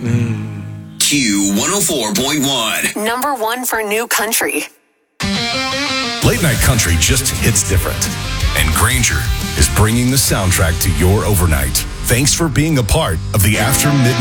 Q104.1. Number one for new country. Late night country just hits different. And Granger is bringing the soundtrack to your overnight. Thanks for being a part of the After Midnight